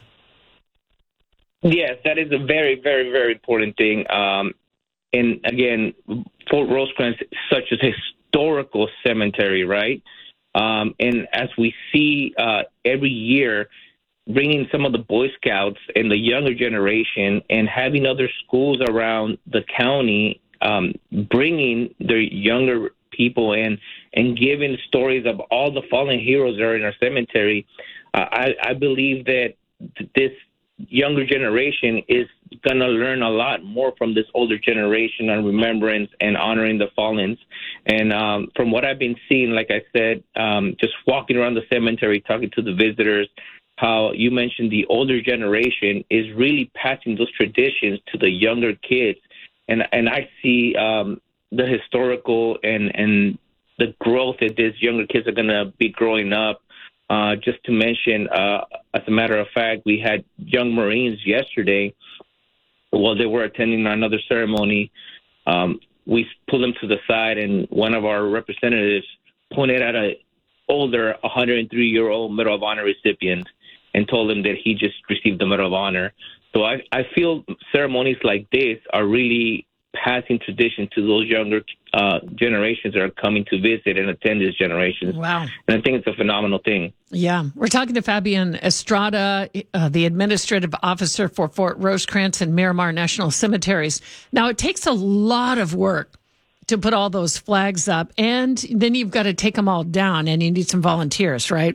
Speaker 5: Yes, that is a very, very, very important thing. Um, and again, Fort Rosecrans is such a historical cemetery, right? Um, and as we see uh, every year, bringing some of the Boy Scouts and the younger generation and having other schools around the county, um, bringing their younger people in and giving stories of all the fallen heroes that are in our cemetery, uh, I, I believe that this younger generation is going to learn a lot more from this older generation on remembrance and honoring the fallen. And um, from what I've been seeing, like I said, um, just walking around the cemetery, talking to the visitors, how you mentioned the older generation is really passing those traditions to the younger kids. And and I see um, the historical and, and the growth that these younger kids are going to be growing up. Uh, just to mention, uh, as a matter of fact, we had young Marines yesterday while they were attending another ceremony. Um, we pulled them to the side, and one of our representatives pointed at an older one hundred three-year-old Medal of Honor recipient and told him that he just received the Medal of Honor. So I, I feel ceremonies like this are really passing tradition to those younger uh, generations that are coming to visit and attend these generations.
Speaker 1: Wow.
Speaker 5: And I think it's a phenomenal thing.
Speaker 1: Yeah. We're talking to Fabian Estrada, uh, the administrative officer for Fort Rosecrans and Miramar National Cemeteries. Now, it takes a lot of work to put all those flags up, and then you've got to take them all down, and you need some volunteers, right?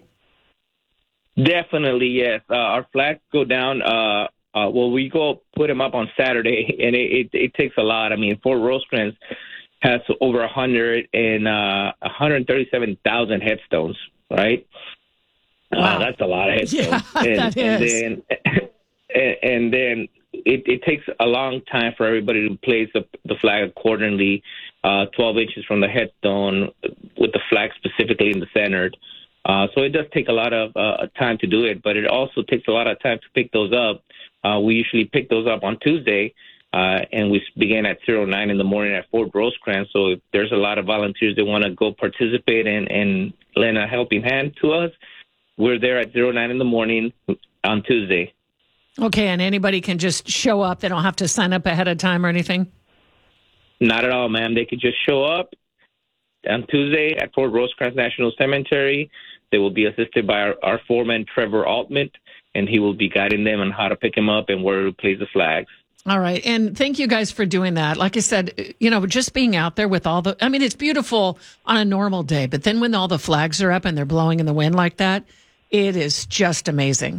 Speaker 5: Definitely, yes. Uh, our flags go down. Uh, uh, well, we go put them up on Saturday, and it, it, it takes a lot. I mean, Fort Rosecrans has over one hundred and uh, one hundred thirty-seven thousand headstones, right? Wow. Uh, that's a lot of headstones.
Speaker 1: Yeah,
Speaker 5: and,
Speaker 1: that
Speaker 5: and
Speaker 1: is.
Speaker 5: then, and, and then it, it takes a long time for everybody to place the, the flag accordingly, uh, twelve inches from the headstone with the flag specifically in the center. Uh, so it does take a lot of uh, time to do it, but it also takes a lot of time to pick those up. Uh, we usually pick those up on Tuesday, uh, and we begin at zero nine in the morning at Fort Rosecrans. So if there's a lot of volunteers that want to go participate and, and lend a helping hand to us, we're there at zero nine in the morning on Tuesday.
Speaker 1: Okay, and anybody can just show up. They don't have to sign up ahead of time or anything?
Speaker 5: Not at all, ma'am. They could just show up on Tuesday at Fort Rosecrans National Cemetery. They will be assisted by our, our foreman, Trevor Altman, and he will be guiding them on how to pick them up and where to place the flags.
Speaker 1: All right. And thank you guys for doing that. Like I said, you know, just being out there with all the, I mean, it's beautiful on a normal day, but then when all the flags are up and they're blowing in the wind like that, it is just amazing.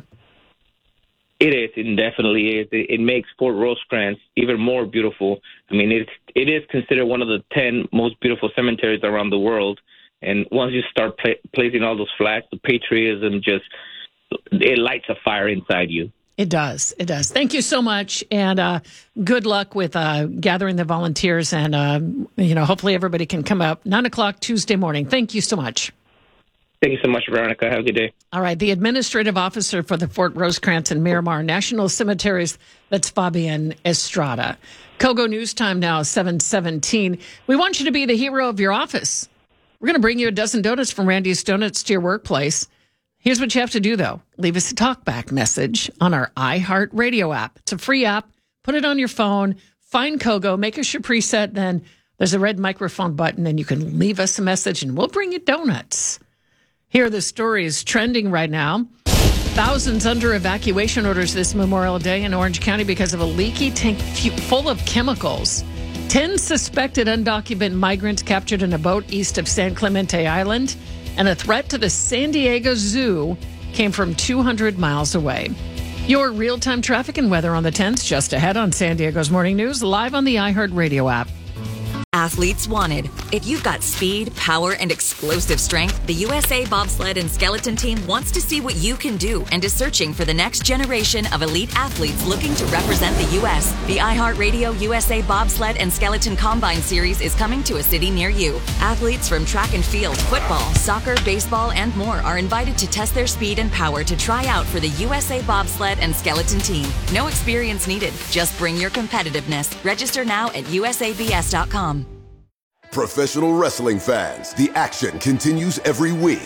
Speaker 5: It is. It definitely is. It, it makes Fort Rosecrans even more beautiful. I mean, it, it is considered one of the ten most beautiful cemeteries around the world. And once you start pla- placing all those flags, the patriotism just, it lights a fire inside you.
Speaker 1: It does. It does. Thank you so much. And uh, good luck with uh, gathering the volunteers. And, uh, you know, hopefully everybody can come up nine o'clock Tuesday morning. Thank you so much.
Speaker 5: Thank you so much, Veronica. Have a good day.
Speaker 1: All right. The administrative officer for the Fort Rosecrans and Miramar National Cemeteries, that's Fabian Estrada. Kogo News Time now, seven seventeen. We want you to be the hero of your office. We're going to bring you a dozen donuts from Randy's Donuts to your workplace. Here's what you have to do, though. Leave us a talkback message on our iHeartRadio app. It's a free app. Put it on your phone. Find Kogo. Make us your preset. Then there's a red microphone button, and you can leave us a message, and we'll bring you donuts. Here are the stories trending right now. Thousands under evacuation orders this Memorial Day in Orange County because of a leaky tank full of chemicals. Ten suspected undocumented migrants captured in a boat east of San Clemente Island. And a threat to the San Diego Zoo came from two hundred miles away. Your real-time traffic and weather on the tens just ahead on San Diego's Morning News, live on the iHeartRadio app.
Speaker 7: Athletes wanted. If you've got speed, power, and explosive strength, the U S A Bobsled and Skeleton Team wants to see what you can do and is searching for the next generation of elite athletes looking to represent the U S. The iHeartRadio U S A Bobsled and Skeleton Combine Series is coming to a city near you. Athletes from track and field, football, soccer, baseball, and more are invited to test their speed and power to try out for the U S A Bobsled and Skeleton Team. No experience needed. Just bring your competitiveness. Register now at U S A B S dot com.
Speaker 8: Professional wrestling fans, the action continues every week.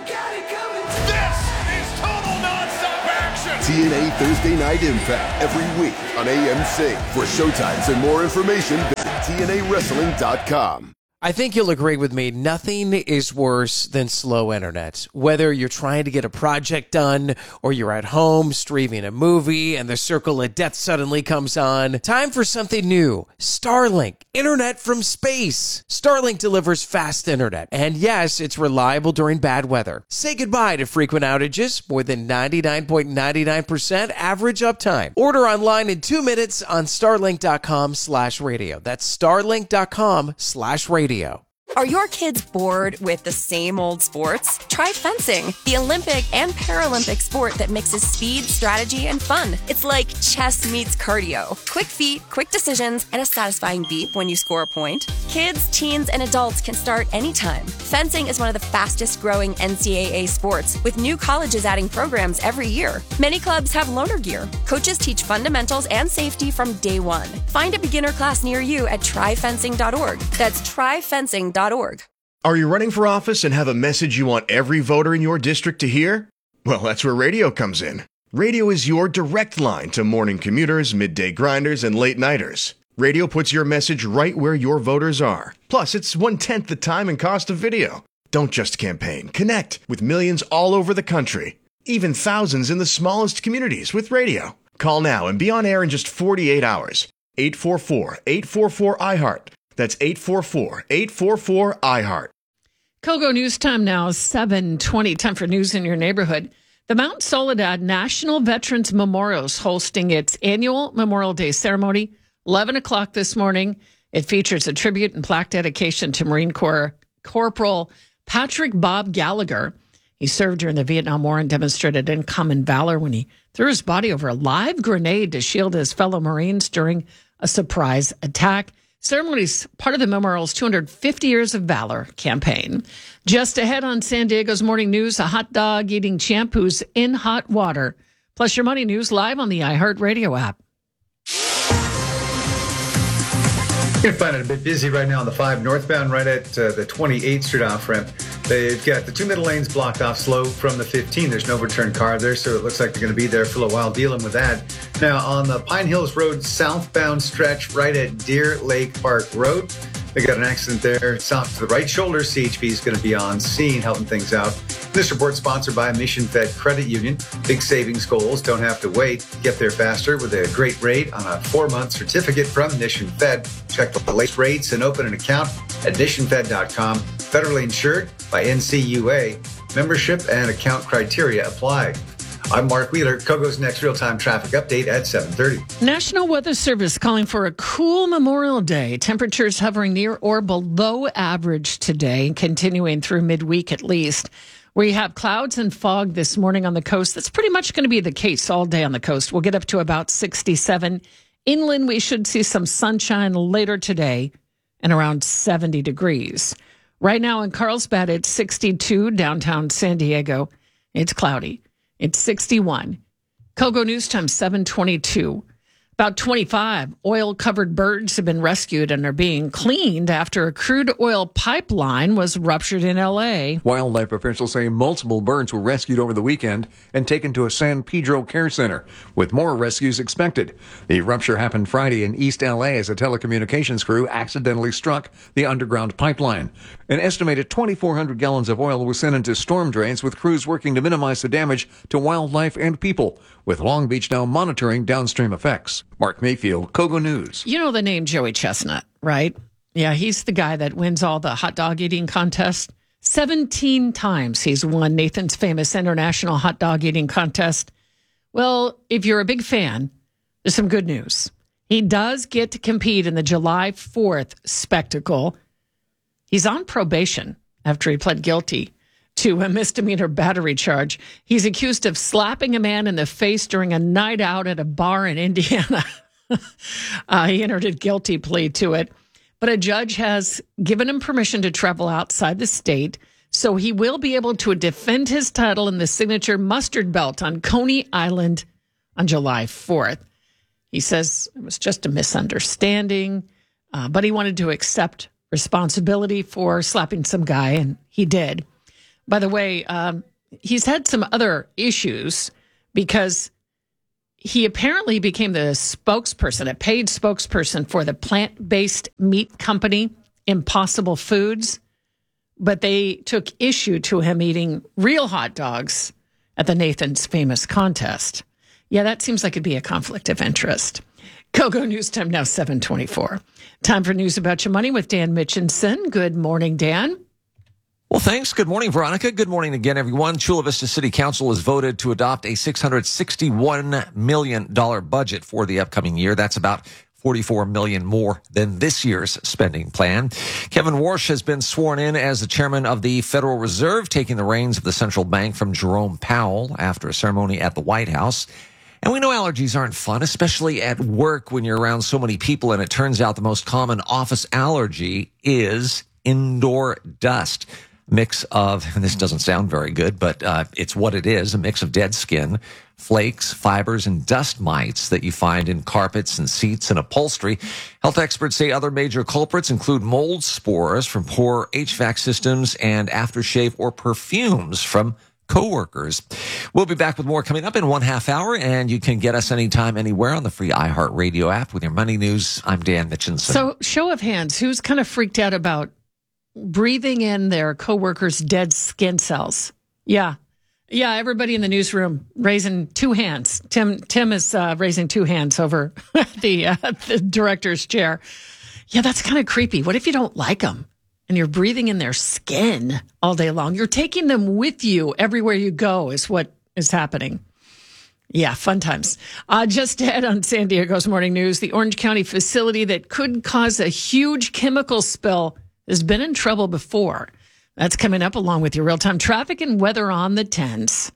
Speaker 9: This is total nonstop action.
Speaker 8: T N A Thursday Night Impact every week on A M C. For showtimes and more information, visit T N A wrestling dot com.
Speaker 6: I think you'll agree with me, nothing is worse than slow internet. Whether you're trying to get a project done or you're at home streaming a movie and the circle of death suddenly comes on, time for something new. Starlink, internet from space. Starlink delivers fast internet, and yes, it's reliable during bad weather. Say goodbye to frequent outages, more than ninety-nine point nine nine percent average uptime. Order online in two minutes on starlink dot com slash radio. That's starlink dot com slash radio.
Speaker 17: Are your kids bored with the same old sports? Try fencing, the Olympic and Paralympic sport that mixes speed, strategy, and fun. It's like chess meets cardio. Quick feet, quick decisions, and a satisfying beep when you score a point. Kids, teens, and adults can start anytime. Fencing is one of the fastest growing N C double A sports, with new colleges adding programs every year. Many clubs have loaner gear. Coaches teach fundamentals and safety from day one. Find a beginner class near you at try fencing dot org. That's try fencing dot org.
Speaker 18: Are you running for office and have a message you want every voter in your district to hear? Well, that's where radio comes in. Radio is your direct line to morning commuters, midday grinders, and late nighters. Radio puts your message right where your voters are. Plus, it's one-tenth the time and cost of video. Don't just campaign. Connect with millions all over the country. Even thousands in the smallest communities with radio. Call now and be on air in just forty-eight hours. eight four four, eight four four, I heart. That's eight four four, eight four four, I heart.
Speaker 1: Kogo News Time now, seven twenty. Time for news in your neighborhood. The Mount Soledad National Veterans Memorial is hosting its annual Memorial Day ceremony, eleven o'clock this morning. It features a tribute and plaque dedication to Marine Corps Corporal Patrick Bob Gallagher. He served during the Vietnam War and demonstrated uncommon valor when he threw his body over a live grenade to shield his fellow Marines during a surprise attack. Ceremony's part of the memorial's two hundred fifty Years of Valor campaign. Just ahead on San Diego's Morning News, a hot dog eating champ who's in hot water. Plus your money news live on the iHeartRadio app.
Speaker 14: You're going to find it a bit busy right now on the five northbound right at uh, the twenty-eighth Street off-ramp. They've got the two middle lanes blocked off slow from the fifteen. There's no return car there, so it looks like they're going to be there for a little while dealing with that. Now, on the Pine Hills Road southbound stretch right at Deer Lake Park Road, they got an accident there. South to the right shoulder, C H P is going to be on scene, helping things out. This report sponsored by Mission Fed Credit Union. Big savings goals, don't have to wait. Get there faster with a great rate on a four-month certificate from Mission Fed. Check the latest rates and open an account at mission fed dot com. Federally insured by N C U A. Membership and account criteria apply. I'm Mark Wheeler. Kogo's next real-time traffic update at seven thirty.
Speaker 1: National Weather Service calling for a cool Memorial Day. Temperatures hovering near or below average today, continuing through midweek at least. We have clouds and fog this morning on the coast. That's pretty much going to be the case all day on the coast. We'll get up to about sixty-seven. Inland, we should see some sunshine later today and around seventy degrees. Right now in Carlsbad, it's sixty-two. Downtown San Diego, it's cloudy. It's sixty-one. Kogo News Time, seven twenty-two. About twenty-five oil-covered birds have been rescued and are being cleaned after a crude oil pipeline was ruptured in L A.
Speaker 19: Wildlife officials say multiple birds were rescued over the weekend and taken to a San Pedro care center, with more rescues expected. The rupture happened Friday in East L A as a telecommunications crew accidentally struck the underground pipeline. An estimated twenty-four hundred gallons of oil was sent into storm drains, with crews working to minimize the damage to wildlife and people, with Long Beach now monitoring downstream effects. Mark Mayfield, Kogo News.
Speaker 1: You know the name Joey Chestnut, right? Yeah, he's the guy that wins all the hot dog eating contests. seventeen times he's won Nathan's famous international hot dog eating contest. Well, if you're a big fan, there's some good news. He does get to compete in the July fourth spectacle. He's on probation after he pled guilty to a misdemeanor battery charge. He's accused of slapping a man in the face during a night out at a bar in Indiana. uh, he entered a guilty plea to it. But a judge has given him permission to travel outside the state, so he will be able to defend his title in the signature mustard belt on Coney Island on July fourth. He says it was just a misunderstanding, uh, but he wanted to accept responsibility for slapping some guy, and he did. By the way, um, he's had some other issues because he apparently became the spokesperson, a paid spokesperson for the plant-based meat company, Impossible Foods, but they took issue to him eating real hot dogs at the Nathan's Famous contest. Yeah, that seems like it'd be a conflict of interest. Kogo News Time now, seven twenty-four. Time for News About Your Money with Dan Mitchinson. Good morning, Dan.
Speaker 20: Well, thanks. Good morning, Veronica. Good morning again, everyone. Chula Vista City Council has voted to adopt a six hundred sixty-one million dollars budget for the upcoming year. That's about forty-four million dollars more than this year's spending plan. Kevin Warsh has been sworn in as the chairman of the Federal Reserve, taking the reins of the central bank from Jerome Powell after a ceremony at the White House. And we know allergies aren't fun, especially at work when you're around so many people. And it turns out the most common office allergy is indoor dust. Mix of, and this doesn't sound very good, but uh, it's what it is, a mix of dead skin, flakes, fibers, and dust mites that you find in carpets and seats and upholstery. Health experts say other major culprits include mold spores from poor H V A C systems and aftershave or perfumes from coworkers. We'll be back with more coming up in one half hour, and you can get us anytime, anywhere on the free iHeartRadio app with your money news. I'm Dan Mitchinson.
Speaker 1: So, show of hands, who's kind of freaked out about breathing in their coworkers' dead skin cells? Yeah. Yeah, everybody in the newsroom raising two hands. Tim Tim is uh, raising two hands over the, uh, the director's chair. Yeah, that's kind of creepy. What if you don't like them and you're breathing in their skin all day long? You're taking them with you everywhere you go is what is happening. Yeah, fun times. Uh, just ahead on San Diego's Morning News, the Orange County facility that could cause a huge chemical spill has been in trouble before. That's coming up along with your real-time traffic and weather on the tens.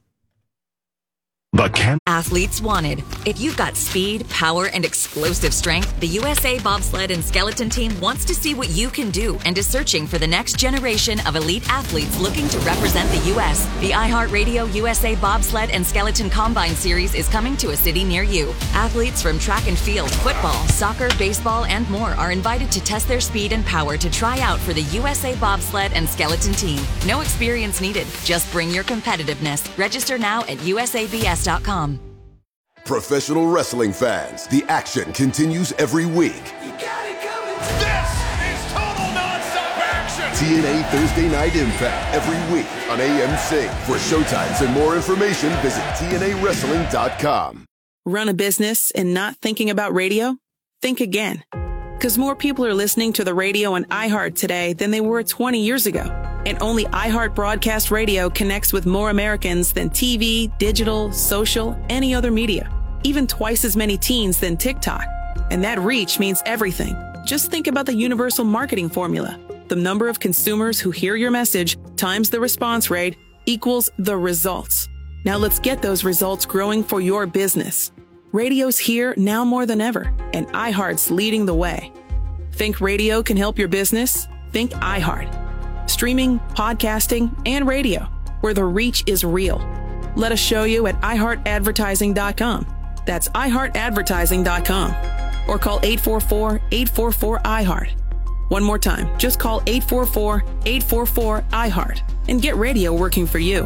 Speaker 7: But can Athletes Wanted. If you've got speed, power, and explosive strength, the U S A Bobsled and Skeleton Team wants to see what you can do and is searching for the next generation of elite athletes looking to represent the U S. The iHeartRadio U S A Bobsled and Skeleton Combine Series is coming to a city near you. Athletes from track and field, football, soccer, baseball, and more are invited to test their speed and power to try out for the U S A Bobsled and Skeleton Team. No experience needed. Just bring your competitiveness. Register now at U S A B S dot com.
Speaker 8: Professional wrestling fans, the action continues every week.
Speaker 9: This is total nonstop action.
Speaker 8: T N A Thursday Night Impact every week on A M C. For showtimes and more information, visit T N A wrestling dot com.
Speaker 21: Run a business and not thinking about radio? Think again. Because more people are listening to the radio on iHeart today than they were twenty years ago. And only iHeart Broadcast Radio connects with more Americans than T V, digital, social, any other media. Even twice as many teens than TikTok. And that reach means everything. Just think about the universal marketing formula. The number of consumers who hear your message times the response rate equals the results. Now let's get those results growing for your business. Radio's here now more than ever, and iHeart's leading the way. Think radio can help your business? Think iHeart. Streaming, podcasting, and radio, where the reach is real. Let us show you at i heart advertising dot com. That's i heart advertising dot com. Or call eight four four, eight four four, I heart. One more time, just call eight four four, eight four four, I heart and get radio working for you.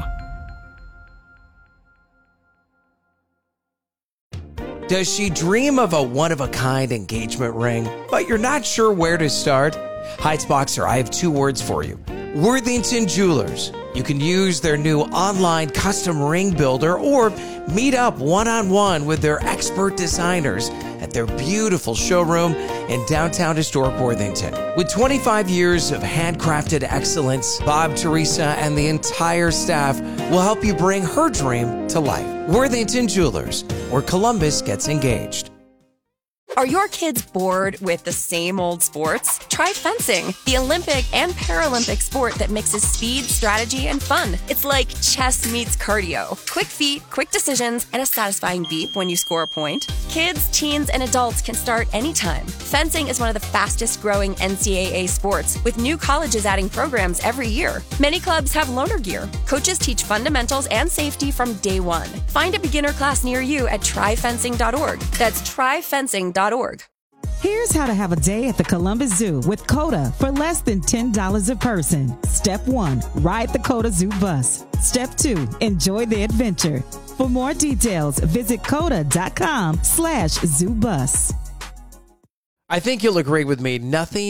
Speaker 6: Does she dream of a one-of-a-kind engagement ring, but you're not sure where to start? Heights Boxer, I have two words for you. Worthington Jewelers. You can use their new online custom ring builder or meet up one-on-one with their expert designers at their beautiful showroom in downtown historic Worthington. With twenty-five years of handcrafted excellence, Bob, Teresa, and the entire staff will help you bring her dream to life. Worthington Jewelers, where Columbus gets engaged.
Speaker 17: Are your kids bored with the same old sports? Try fencing, the Olympic and Paralympic sport that mixes speed, strategy, and fun. It's like chess meets cardio. Quick feet, quick decisions, and a satisfying beep when you score a point. Kids, teens, and adults can start anytime. Fencing is one of the fastest growing N C double A sports, with new colleges adding programs every year. Many clubs have loaner gear. Coaches teach fundamentals and safety from day one. Find a beginner class near you at try fencing dot org. That's try fencing dot org.
Speaker 2: Here's how to have a day at the Columbus Zoo with COTA for less than ten dollars a person. Step one, ride the COTA Zoo bus. Step two, enjoy the adventure. For more details, visit coda.com slash zoo bus.
Speaker 6: I think you'll agree with me. Nothing